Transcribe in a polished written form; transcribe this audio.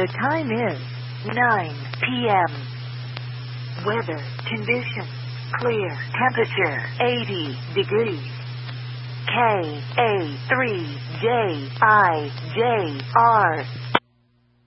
The time is 9 p.m. Weather conditions clear. Temperature 80 degrees. KA3JIJR